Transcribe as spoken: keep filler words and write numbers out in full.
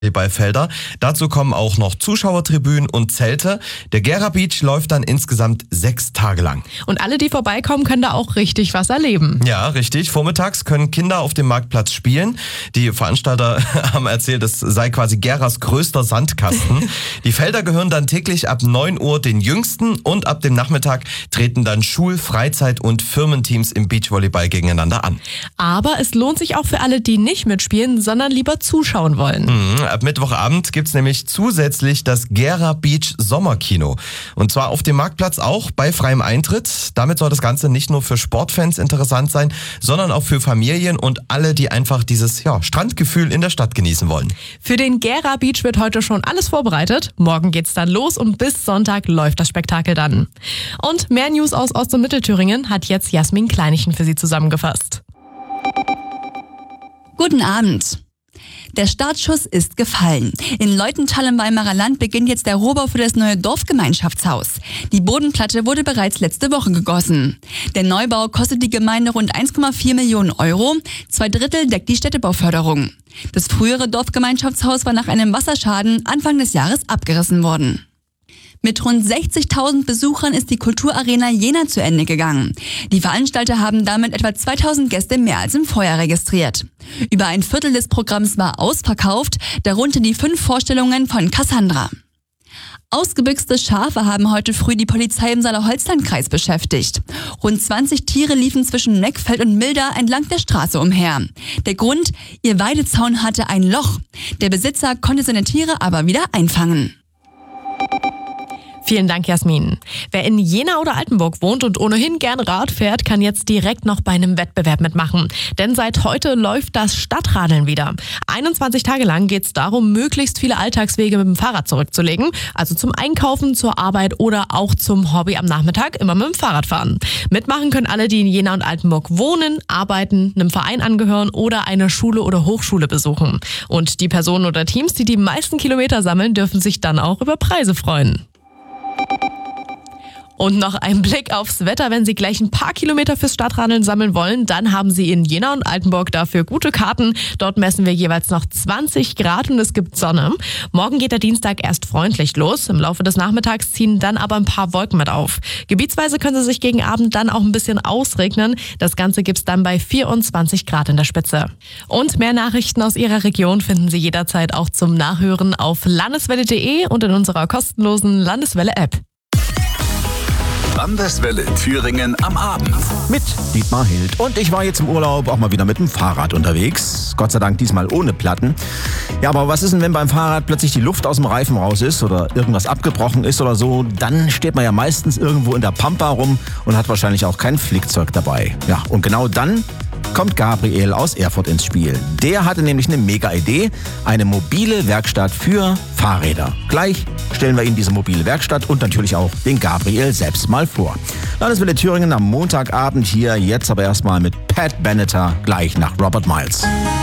Volleyballfelder. Dazu kommen auch noch Zuschauertribünen und Zelte. Der Gera Beach läuft dann insgesamt sechs Tage lang. Und alle, die vorbeikommen, können da auch richtig was erleben. Ja, richtig. Vormittags können Kinder auf dem Marktplatz spielen. Die Veranstalter haben erzählt, es sei quasi Geras größter Sandkasten. Die Felder gehören dann täglich ab neun Uhr den Jüngsten und ab dem Nachmittag treten dann Schul-, Freizeit- und Firmenteams im Beachvolleyball gegeneinander an. Aber es lohnt sich auch für alle, die nicht mitspielen, sondern lieber zuschauen wollen. Mhm. Ab Mittwochabend gibt's nämlich zusätzlich das Gera Beach Sommerkino. Und zwar auf dem Marktplatz auch bei freiem Eintritt. Damit soll das Ganze nicht nur für Sportfans interessant sein, sondern auch für Familien und alle, die einfach dieses ja, Strandgefühl in der Stadt genießen wollen. Für den Gera Beach wird heute schon alles vorbereitet. Morgen geht's dann los und bis Sonntag läuft das Spektakel dann. Und mehr News aus Ost- und Mittelthüringen hat jetzt Jasmin Kleinichen für Sie zusammengefasst. Guten Abend. Der Startschuss ist gefallen. In Leutenthal im Weimarer Land beginnt jetzt der Rohbau für das neue Dorfgemeinschaftshaus. Die Bodenplatte wurde bereits letzte Woche gegossen. Der Neubau kostet die Gemeinde rund eins Komma vier Millionen Euro. Zwei Drittel deckt die Städtebauförderung. Das frühere Dorfgemeinschaftshaus war nach einem Wasserschaden Anfang des Jahres abgerissen worden. Mit rund sechzigtausend Besuchern ist die Kulturarena Jena zu Ende gegangen. Die Veranstalter haben damit etwa zweitausend Gäste mehr als im Vorjahr registriert. Über ein Viertel des Programms war ausverkauft, darunter die fünf Vorstellungen von Cassandra. Ausgebüxte Schafe haben heute früh die Polizei im Saale-Holzland-Kreis beschäftigt. Rund zwanzig Tiere liefen zwischen Neckfeld und Milda entlang der Straße umher. Der Grund: ihr Weidezaun hatte ein Loch. Der Besitzer konnte seine Tiere aber wieder einfangen. Vielen Dank, Jasmin. Wer in Jena oder Altenburg wohnt und ohnehin gern Rad fährt, kann jetzt direkt noch bei einem Wettbewerb mitmachen. Denn seit heute läuft das Stadtradeln wieder. einundzwanzig Tage lang geht es darum, möglichst viele Alltagswege mit dem Fahrrad zurückzulegen. Also zum Einkaufen, zur Arbeit oder auch zum Hobby am Nachmittag immer mit dem Fahrrad fahren. Mitmachen können alle, die in Jena und Altenburg wohnen, arbeiten, einem Verein angehören oder eine Schule oder Hochschule besuchen. Und die Personen oder Teams, die die meisten Kilometer sammeln, dürfen sich dann auch über Preise freuen. Und noch ein Blick aufs Wetter. Wenn Sie gleich ein paar Kilometer fürs Stadtradeln sammeln wollen, dann haben Sie in Jena und Altenburg dafür gute Karten. Dort messen wir jeweils noch zwanzig Grad und es gibt Sonne. Morgen geht der Dienstag erst freundlich los. Im Laufe des Nachmittags ziehen dann aber ein paar Wolken mit auf. Gebietsweise können Sie sich gegen Abend dann auch ein bisschen ausregnen. Das Ganze gibt's dann bei vierundzwanzig Grad in der Spitze. Und mehr Nachrichten aus Ihrer Region finden Sie jederzeit auch zum Nachhören auf landeswelle punkt de und in unserer kostenlosen Landeswelle-App. Landeswelle Thüringen am Abend. Mit Dietmar Hild. Und ich war jetzt im Urlaub auch mal wieder mit dem Fahrrad unterwegs. Gott sei Dank diesmal ohne Platten. Ja, aber was ist denn, wenn beim Fahrrad plötzlich die Luft aus dem Reifen raus ist oder irgendwas abgebrochen ist oder so? Dann steht man ja meistens irgendwo in der Pampa rum und hat wahrscheinlich auch kein Flickzeug dabei. Ja, und genau dann kommt Gabriel aus Erfurt ins Spiel. Der hatte nämlich eine mega Idee, eine mobile Werkstatt für Fahrräder. Gleich stellen wir Ihnen diese mobile Werkstatt und natürlich auch den Gabriel selbst mal vor. Landeswelle Thüringen am Montagabend hier, jetzt aber erstmal mit Pat Benatar, gleich nach Robert Miles.